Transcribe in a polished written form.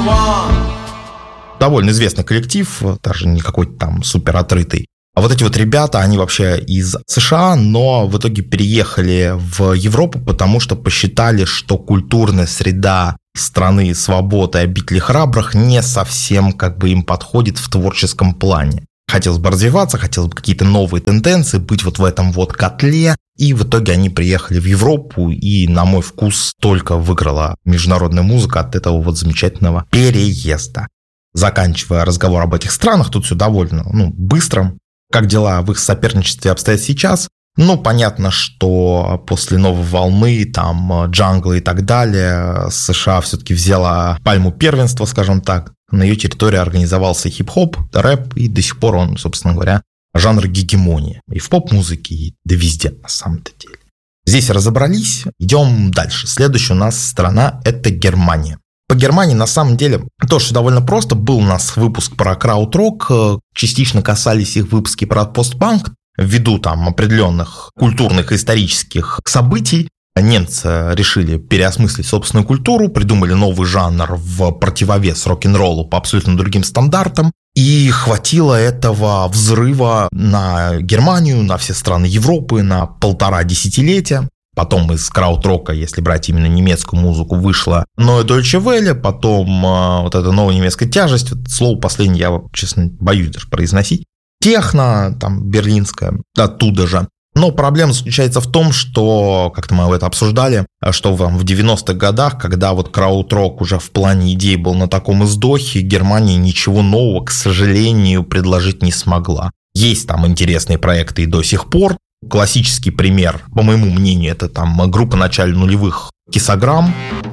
Довольно известный коллектив, даже не какой-то там супер отрытый. А вот эти вот ребята, они вообще из США, но в итоге переехали в Европу, потому что посчитали, что культурная среда страны свободы и обители храбрых не совсем как бы им подходит в творческом плане. Хотелось бы развиваться, хотелось бы какие-то новые тенденции, быть вот в этом вот котле. И в итоге они приехали в Европу, и, на мой вкус, только выиграла международная музыка от этого вот замечательного переезда. Заканчивая разговор об этих странах, тут все довольно быстро. Как дела в их соперничестве обстоят сейчас? Понятно, что после новой волны, там, джангла и так далее, США все-таки взяла пальму первенства, скажем так. На ее территории организовался хип-хоп, рэп, и до сих пор он, собственно говоря, жанр гегемонии. И в поп-музыке, и да везде, на самом-то деле. Здесь разобрались, идем дальше. Следующая у нас страна – это Германия. По Германии, на самом деле, тоже все довольно просто. Был у нас выпуск про крауд-рок, частично касались их выпуски про постпанк, ввиду там определенных культурных и исторических событий. Немцы решили переосмыслить собственную культуру, придумали новый жанр в противовес рок-н-роллу по абсолютно другим стандартам. И хватило этого взрыва на Германию, на все страны Европы, на 1,5 десятилетия. Потом из крауд-рока, если брать именно немецкую музыку, вышла Neue Deutsche Welle, потом вот эта новая немецкая тяжесть, вот слово последнее я, честно, боюсь даже произносить. Техно, там, берлинская, оттуда же. Но проблема заключается в том, что, как-то мы это обсуждали, что в 90-х годах, когда вот крауд-рок уже в плане идей был на таком издохе, Германия ничего нового, к сожалению, предложить не смогла. Есть там интересные проекты и до сих пор. Классический пример, по моему мнению, это там группа начала нулевых Киссограмм.